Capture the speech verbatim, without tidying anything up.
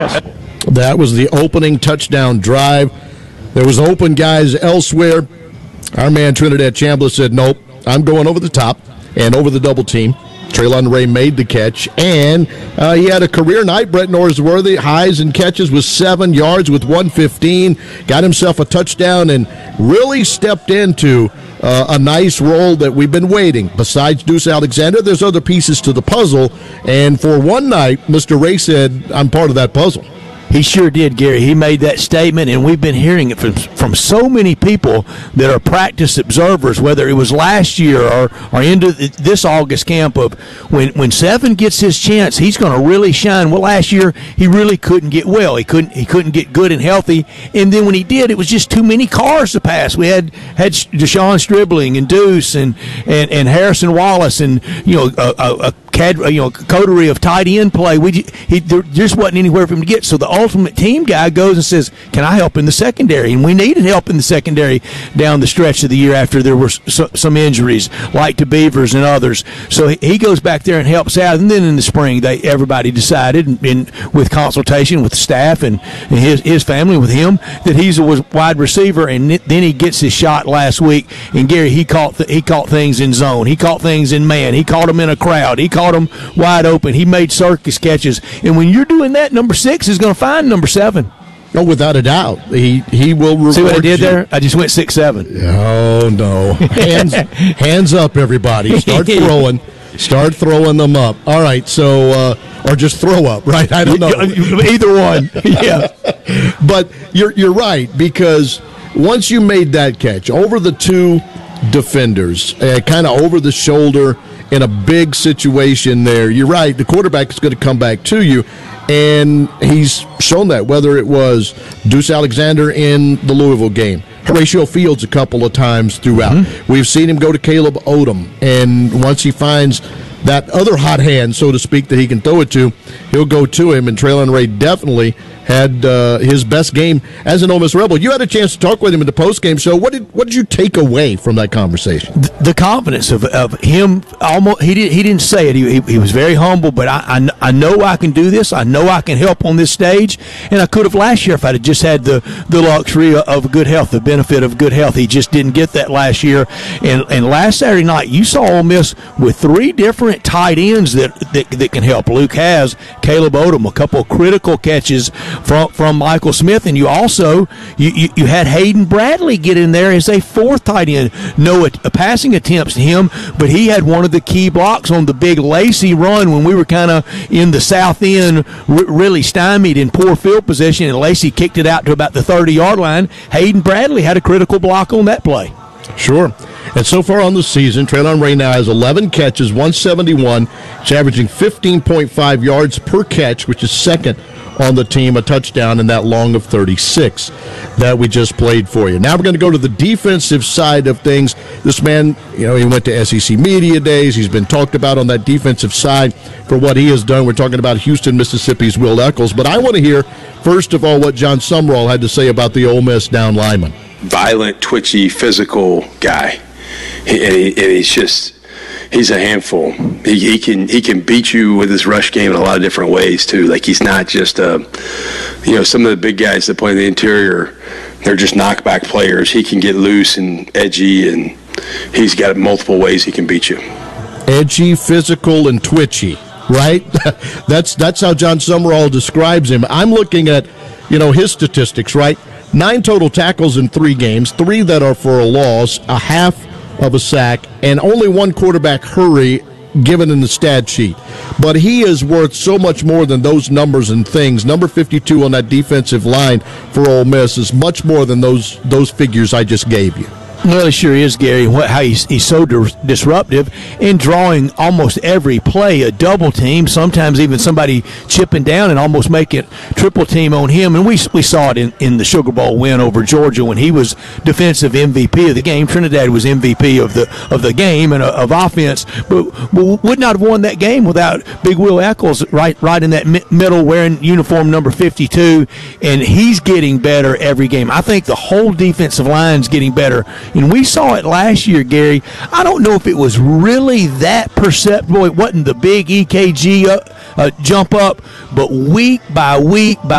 That was the opening touchdown drive. There was open guys elsewhere. Our man Trinidad Chambliss said, nope, I'm going over the top and over the double team. Traylon Ray made the catch, and uh, he had a career night. Brett Norsworthy, highs and catches with seven yards with one fifteen, got himself a touchdown, and really stepped into uh, a nice role that we've been waiting. Besides Deuce Alexander, there's other pieces to the puzzle, and for one night, Mister Ray said, I'm part of that puzzle. He sure did, Gary. He made that statement, and we've been hearing it from from so many people that are practice observers, whether it was last year or, or into this August camp of when, when Seven gets his chance, he's going to really shine. Well, last year, he really couldn't get well. He couldn't he couldn't get good and healthy, and then when he did, it was just too many cars to pass. We had, had Deshaun Stribling and Deuce and, and, and Harrison Wallace and, you know, a, a, a Cad, you know, coterie of tight end play. We he there just wasn't anywhere for him to get. So the ultimate team guy goes and says, "Can I help in the secondary?" And we needed help in the secondary down the stretch of the year after there were so, some injuries, like to Beavers and others. So he, he goes back there and helps out. And then in the spring, they everybody decided, in, in with consultation with the staff and, and his his family, with him, that he's a wide receiver. And then he gets his shot last week. And Gary, he caught th- he caught things in zone. He caught things in man. He caught them in a crowd. He caught him wide open. He made circus catches. And when you're doing that, number six is going to find number seven. No, without a doubt. He he will reward. See what I did you. there? I just went six seven. Oh, no. Hands, hands up, everybody. Start throwing. Start throwing them up. All right, so, uh, or just throw up, right? I don't know. Either one. Yeah. But you're you're right, because once you made that catch over the two defenders, uh, kind of over the shoulder in a big situation there, you're right, the quarterback is going to come back to you, and he's shown that, whether it was Deuce Alexander in the Louisville game, Horatio Fields a couple of times throughout. Mm-hmm. We've seen him go to Caleb Odom, and once he finds that other hot hand, so to speak, that he can throw it to, he'll go to him, and Traylon Ray definitely had uh, his best game as an Ole Miss Rebel. You had a chance to talk with him in the postgame show. What did what did you take away from that conversation? The, the confidence of, of him. Almost he did he didn't say it. He, he, he was very humble. But I, I I know I can do this. I know I can help on this stage. And I could have last year if I'd have just had the, the luxury of good health, the benefit of good health. He just didn't get that last year. And and last Saturday night you saw Ole Miss with three different tight ends that that, that can help. Luke has Caleb Odom, a couple of critical catches from from Michael Smith, and you also you, you, you had Hayden Bradley get in there as a fourth tight end. No a, a passing attempts to him, but he had one of the key blocks on the big Lacey run when we were kind of in the south end, r- really stymied in poor field position, and Lacey kicked it out to about the thirty-yard line. Hayden Bradley had a critical block on that play. Sure. And so far on the season, Traylon Ray now has eleven catches, one seventy-one. He's averaging fifteen point five yards per catch, which is second on the team, a touchdown in that long of thirty-six that we just played for you. Now we're going to go to the defensive side of things. This man, you know, he went to S E C Media Days. He's been talked about on that defensive side for what he has done. We're talking about Houston, Mississippi's Will Eccles. But I want to hear, first of all, what John Sumrall had to say about the Ole Miss down lineman. Violent, twitchy, physical guy. He, and, he, and he's just... He's a handful. He, he can he can beat you with his rush game in a lot of different ways too. Like he's not just a, you know, some of the big guys that play in the interior, they're just knockback players. He can get loose and edgy, and he's got multiple ways he can beat you. Edgy, physical, and twitchy, right? that's that's how John Sumrall describes him. I'm looking at, you know, his statistics, right? Nine total tackles in three games, three that are for a loss, a half of a sack, and only one quarterback hurry given in the stat sheet. But he is worth so much more than those numbers and things. Number fifty-two on that defensive line for Ole Miss is much more than those those figures I just gave you. Well, it sure is, Gary, how he's, he's so dis- disruptive in drawing almost every play a double team, sometimes even somebody chipping down and almost making triple team on him. And we we saw it in, in the Sugar Bowl win over Georgia when he was defensive M V P of the game. Trinidad was M V P of the of the game and uh, of offense, but, but would not have won that game without Big Will Eccles right, right in that mi- middle wearing uniform number fifty-two, and he's getting better every game. I think the whole defensive line's getting better. And we saw it last year, Gary. I don't know if it was really that perceptible. It wasn't the big E K G up, uh, jump up. But week by week by